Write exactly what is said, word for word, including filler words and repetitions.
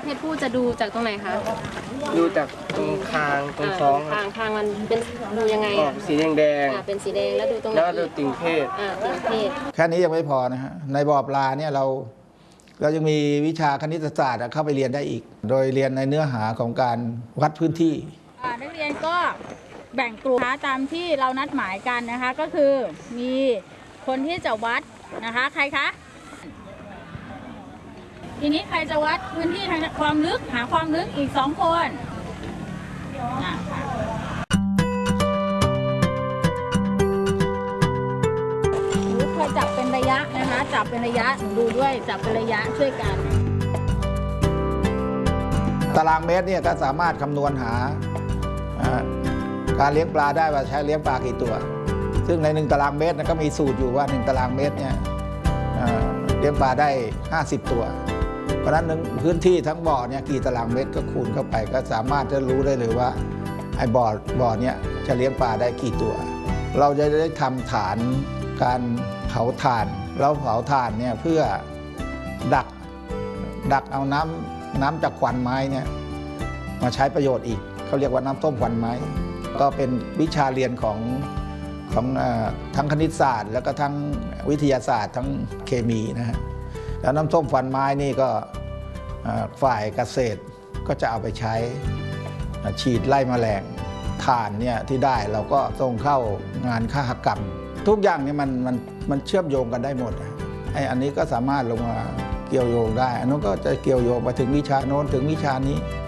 เพศผู้จะดูจากตรงไหนคะดูจากตรงคางตรงท้องคางคางมันเป็นดูยังไงอ่ะสีแดงแดงเป็นสีแดงแล้วดูตรงไหนแล้วดูติ่งเพศอ่าติ่งเพศแค่นี้ยังไม่พอนะฮะในบ่อปลาเนี่ยเราเรายังมีวิชาคณิตศาสตร์เข้าไปเรียนได้อีกโดยเรียนในเนื้อหาของการวัดพื้นที่นักเรียนก็แบ่งกลุ่มนะคะตามที่เรานัดหมายกันนะคะก็คือมีคนที่จะวัดนะคะใครคะทีนี้ใครจะวัดพื้นที่ทางความลึกหาความลึกอีกสองคนเคยจับเป็นระยะนะคะจับเป็นระยะดูด้วยจับเป็นระยะช่วยกันตารางเมตรเนี่ยก็สามารถคำนวณหาการเลี้ยงปลาได้ว่าใช้เลี้ยงปลากี่ตัวซึ่งในหนึ่งตารางเมตรก็มีสูตรอยู่ว่าหนึ่งตารางเมตรเนี่ยเลี้ยงปลาได้ห้าสิบตัวเพราะฉะนั้นพื้นที่ทั้งบ่อเนี่ยกี่ตารางเมตรก็คูณเข้าไปก็สามารถจะรู้ได้เลยว่าไอ้บ่อบ่อเนี่ยจะเลี้ยงปลาได้กี่ตัวเราจะได้ทำฐานการเผาถ่านเราเผาถ่านเนี่ยเพื่อดักดักเอาน้ำน้ำจากควันไม้เนี่ยมาใช้ประโยชน์อีกเขาเรียกว่าน้ำต้มควันไม้ก็เป็นวิชาเรียนของของทั้งคณิตศาสตร์แล้วก็ทั้งวิทยาศาสตร์ทั้งเคมีนะฮะแล้วน้ำส้มควันไม้นี่ก็ฝ่ายเกษตรก็จะเอาไปใช้ฉีดไล่แมลงถ่านเนี่ยที่ได้เราก็ส่งเข้างานฆาตกรรมทุกอย่างนี่มันมันมันเชื่อมโยงกันได้หมดไอ้อันนี้ก็สามารถลงมาเกี่ยวโยงได้อันนู้นก็จะเกี่ยวโยงไปถึงวิชาโน้นถึงวิชานี้